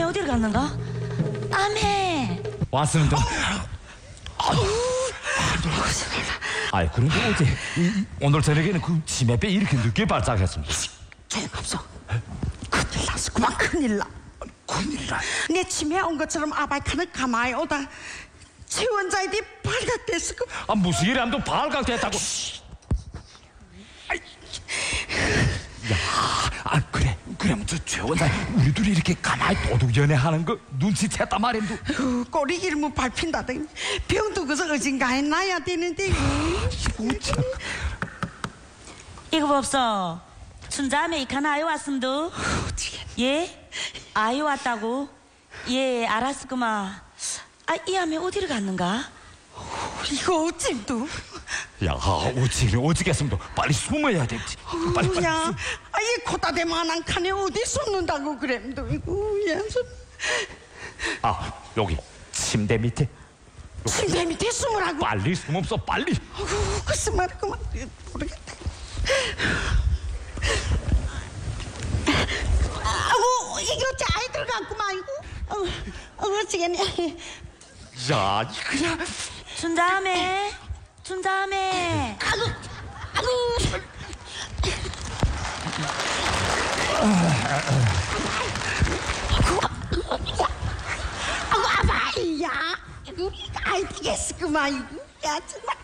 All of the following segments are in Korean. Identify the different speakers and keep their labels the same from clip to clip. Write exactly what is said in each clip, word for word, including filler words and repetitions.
Speaker 1: 어디를 갔는가? 아메
Speaker 2: 왔습니다. 아이 그런데 어제 이, 오늘 저녁에는 그 치매빼 이렇게 늦게 발작했습니다.
Speaker 3: 조용합소. 큰일 났어. 그만 큰일 나.
Speaker 2: 큰일 나.
Speaker 3: 내 치매 온 것처럼 아바이카는 가만히 오다 최원자애들이 발각됐어.
Speaker 2: 아 무슨 일이 하면 발각됐다고. 야, 아 그래 그러면 저 최원장 우리 둘이 이렇게 가만히 도둑 연애하는 거 눈치챘단 말인데.
Speaker 3: 어, 꼬리 일문 밟힌다더니 병도 그서 어딘가에 놔야 되는데.
Speaker 1: 이거 봅소. 춘자매 이칸 아이 왔음도. 예? 아이 왔다고? 예 알았구만. 아 이 아메 어디를 갔는가?
Speaker 3: 이거 어찜도.
Speaker 2: 야 어찌 어찌겠습니다. 빨리 숨어야 되지. 빨리 빨리.
Speaker 3: 야,
Speaker 2: 숨.
Speaker 3: 아이 코다대만한 칸에 어디 숨는다고 그랬도. 이거 야, 숨.
Speaker 2: 아 여기 침대 밑에.
Speaker 3: 침대 밑에 숨으라고.
Speaker 2: 빨리 숨없어 빨리.
Speaker 3: 어구, 그 숨으라고만 모르겠다. 아우 이거 저 아이들 같구만 이거. 어, 어 어찌겠네.
Speaker 2: 야 그냥.
Speaker 1: 춘자매 춘자매.
Speaker 3: 아구 아구. 아구 아바이야. 이거 아이 되겠구만 이거. 야 정말.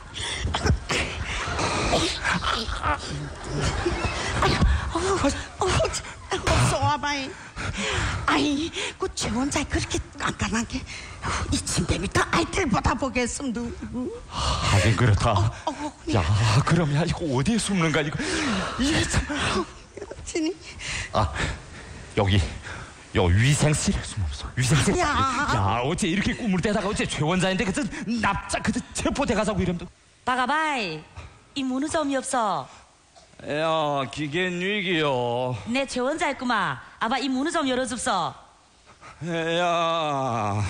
Speaker 3: 쏘아봐이. 아이 그 최원자 그렇게 깐깐하게 이 침대 밑에 아이들보다 보겠음도.
Speaker 2: 하긴 그렇다.
Speaker 3: 어, 어,
Speaker 2: 야 그럼 야 이거 어디에 숨는가 이거. 이게 참.
Speaker 3: 진이.
Speaker 2: 아 여기 요 위생실에 숨었어. 위생실.
Speaker 3: 야.
Speaker 2: 야 어째 이렇게 꿈을 대다가 어째 최원자인데 그저 납작 그저 체포돼 가자고 이러면.
Speaker 1: 바가바이 이 문은 점이 없어.
Speaker 2: 야 기계 위기요.
Speaker 1: 내 최원자 있구만. 아바 이 문을 좀 열어줍소.
Speaker 2: 야.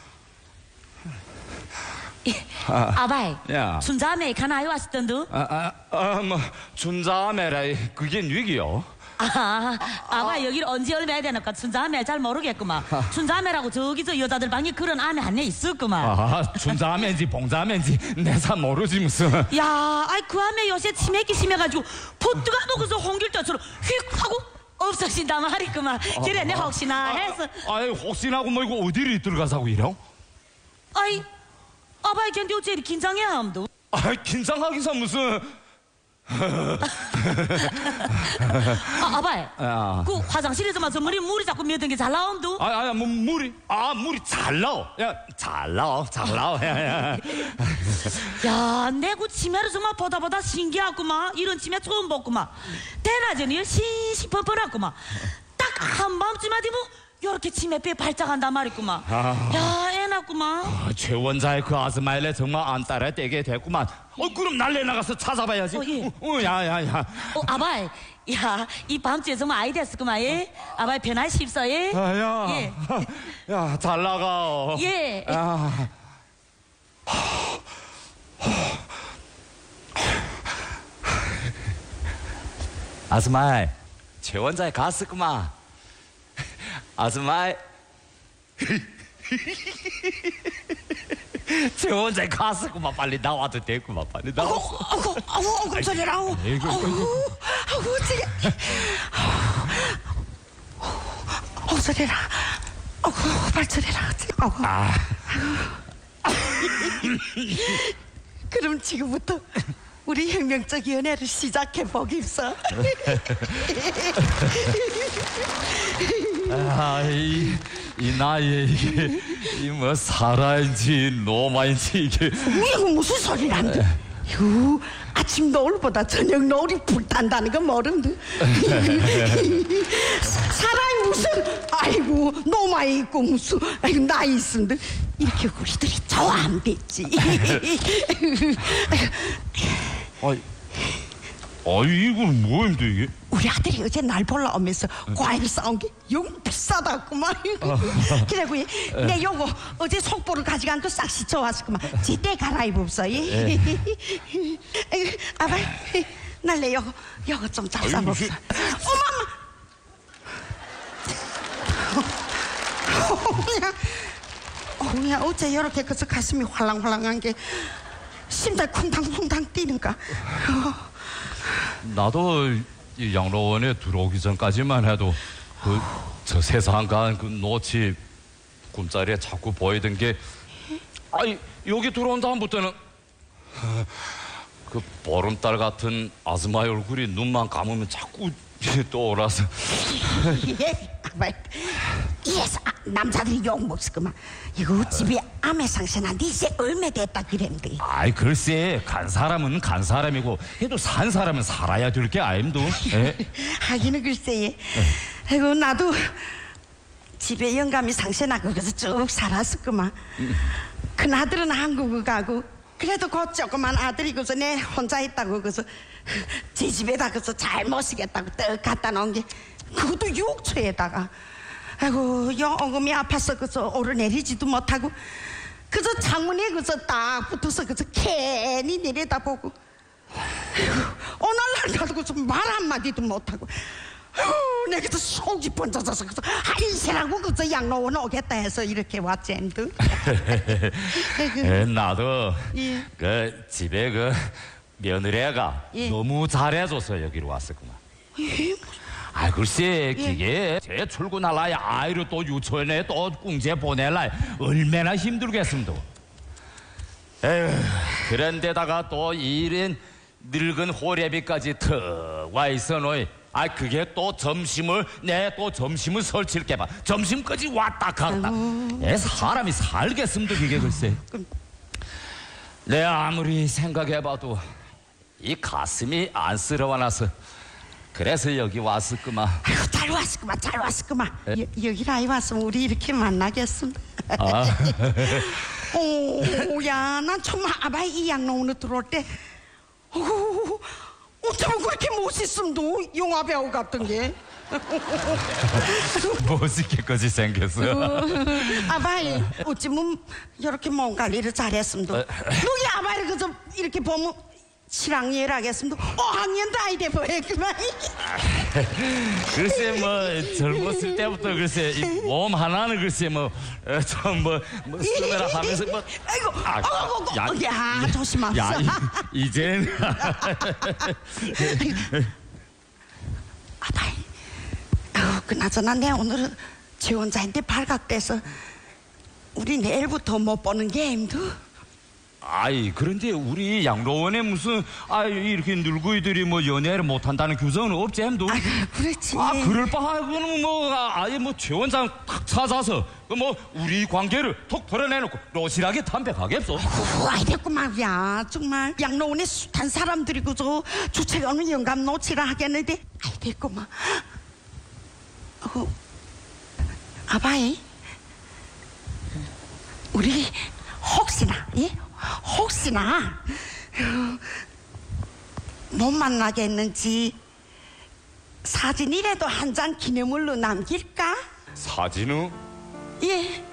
Speaker 1: 아, 아바이.
Speaker 2: 야.
Speaker 1: 춘자매 이칸 아이 왔었던데.
Speaker 2: 아아뭐 춘자매라 그게 위기요.
Speaker 1: 아, 아바 여기를 언제 얼마야 되니까 춘자매 잘 모르겠구만. 춘자매라고 저기 저 여자들 방에 그런 안에 한에 있었구만.
Speaker 2: 아 춘자매인지 봉자매인지 내사 모르지 무슨.
Speaker 1: 야, 아이 그 안에 요새 치매기 심해가지고 포트가 먹어서 홍길동처럼 휙 하고 없어진다 말이구만. 그래 내 혹시나 해서.
Speaker 2: 아이 혹시나고 뭐 이거 어디를 들어가자고 이래?
Speaker 1: 아이 아바이 걔한테 어째 이렇게 긴장해 함도.
Speaker 2: 아이 긴장하기서 무슨.
Speaker 1: 아, 아바이.
Speaker 2: 야.
Speaker 1: 그 화장실에서만 저 물이 물이 자꾸 맺은 게 잘 나온도.
Speaker 2: 아, 아, 뭐 물이, 아, 물이 잘 나와. 야, 잘 나와, 잘 나와. 야, 야.
Speaker 1: 야, 내 그 치매를 정말 보다 보다 신기하구만. 이런 치매 처음 봤구만. 대낮에는 신신펀펀하구만. 딱 한밤쯤 되면 요렇게 치매뼈에 발작한단 말이구만.
Speaker 2: 아.
Speaker 1: 야, 애 낳구만.
Speaker 2: 아, 최원자의 그 아스마일에 정말 안 따라 떼게 됐구만. 어, 그럼 날래 나가서 찾아봐야지.
Speaker 1: 어, 예.
Speaker 2: 어, 어, 야, 야, 야.
Speaker 1: 어, 아바이. 야, 이 밤중에 정말 아이 됐었구만, 예? 아바이 변화십서, 예?
Speaker 2: 야, 야.
Speaker 1: 예.
Speaker 2: 야, 잘 나가.
Speaker 1: 예.
Speaker 2: 야. 아스마이, 최원자에 갔었구만. 아스마이. 최원자에 갔었구만. 빨리 나와도 됐구만. 빨리 나왔어.
Speaker 3: 아구 아구 아구 깜짝이야. 아구
Speaker 2: 아이고,
Speaker 3: 아구 아구 어찌게. 아구 저래라. 아구 발저래라. 아구.
Speaker 2: 아.
Speaker 3: 그럼 지금부터 우리 혁명적 연애를 시작해 보겠어.
Speaker 2: 아, 이, 이 나이에 이게 이 뭐 사라인지 노마인지 이게.
Speaker 3: 이거 무슨 소리란데? 유 아침 노을보다 저녁 노을이 불탄다는 건 모른다. 사람이 무슨 아이고 노마이 있고 무슨 아이고 나이 있은데 이렇게 우리들이 좋아 안 됐지.
Speaker 2: 아이, 아이 이건 뭐인데 이게?
Speaker 3: 우리 아들이 어제 날 보러 오면서 과일 싸운 게 영 비싸다구만. 그래고 내 요거 어제 속보를 가져간 거 싹 씻어왔구만. 제때 갈아입읍소. 아바 날래 요거 요거 좀 잡숴봅소. 어머마. 어우야, 어우야, 어째 이렇게 그저 가슴이 활랑활랑한 게 심장 쿵탕쿵탕 뛰는가? 어.
Speaker 2: 나도 이 양로원에 들어오기 전까지만 해도 그 저 세상간 그 노치 꿈자리에 자꾸 보이던 게 아이 여기 들어온 다음부터는 그 보름달 같은 아줌마의 얼굴이 눈만 감으면 자꾸 떠올라서
Speaker 3: 예, 아발, 예, 아, 남자들이 욕 먹었구만. 이거 집에 암에 상신한데 이제 얼마 됐다 그랬는데.
Speaker 2: 아이 글쎄 간 사람은 간 사람이고 해도 산 사람은 살아야 될 게 아임도.
Speaker 3: 하기는 글쎄. 아이고 나도 집에 영감이 상신하고 그래서 쭉 살았었구만. 큰 아들은 한국을 가고 그래도 그 조그만 아들이 그래서 내 혼자 있다고 그래서 제 집에다 그래서 잘 모시겠다고 떡 갖다 놓은 게 그것도 육초에다가 아이고 영금이 아파서 그래서 오르내리지도 못하고 그저 창문에 그저 딱 붙어서 그저 괜히 내려다보고 오늘날 가지고 좀 말 한마디도 못하고 아이고 내가 그저 속이 번져져서 그저 한시라고 그저 양로원 오겠다 해서 이렇게 왔지 엠드.
Speaker 2: 나도
Speaker 3: 예.
Speaker 2: 그 집에 그 며느리가
Speaker 3: 예.
Speaker 2: 너무 잘해줘서 여기로 왔었구만. 아 글쎄 그게 제 출근할 나이 아이를 또 유치원에 또 공제 보낼라 얼마나 힘들겠습니다. 에휴 그런데다가 또 이런 늙은 호래비까지 턱 와 있어 너희. 아 그게 또 점심을 내 또 점심을 설칠게봐 점심까지 왔다 갔다. 에 사람이 살겠습니다 그게 글쎄. 내 아무리 생각해봐도 이 가슴이 안쓰러워나서 그래서 여기 왔을구만.
Speaker 3: 아이고 잘 왔을구만 잘 왔을구만. 여, 여기 라이 왔으면 우리 이렇게 만나겠습니다.
Speaker 2: 아.
Speaker 3: 오야 난 정말 아바이 이 양로원에 들어올 때 오, 어쩌면 그렇게 멋있음도 영화 배우 같은 게.
Speaker 2: 멋있게까지 생겼어.
Speaker 3: 아바이 어찌면 이렇게 몸 관리를 잘했음도 누이 아바이를 그저 이렇게 보면 실랑이라겠습니다. 어학년도 아이돼 보였구만.
Speaker 2: 글쎄 뭐 젊었을 때부터 글쎄 이 몸 하나는 글쎄 뭐 좀 뭐 뭐 쓰느라 하면서 뭐
Speaker 3: 아이고
Speaker 2: 아,
Speaker 3: 어이구
Speaker 2: 야,
Speaker 3: 야, 야 조심하세요.
Speaker 2: 야 이, 이젠
Speaker 3: 아바이 아우 그나저나 내 오늘은 지원자인데 발각돼서 우리 내일부터 못 보는 게 힘들.
Speaker 2: 아이 그런데 우리 양로원에 무슨 아 이렇게 늙은이들이 뭐 연애를 못한다는 규정은 없지 햄도.
Speaker 3: 아 그렇지.
Speaker 2: 아 그럴 바하고는 뭐 아예 뭐 최원장 탁 찾아서 그 뭐 우리 관계를 톡 털어내놓고 로실하게 담백하겠어.
Speaker 3: 아이 됐구만. 야 정말 양로원에 숱한 사람들이 그저 주체가 없는 영감 놓치라 하겠는데 아이 됐구만. 어, 아바이 우리 혹시나 예? 혹시나 못 만나겠는지 사진이라도 한 장 기념물로 남길까?
Speaker 2: 사진은
Speaker 3: 예.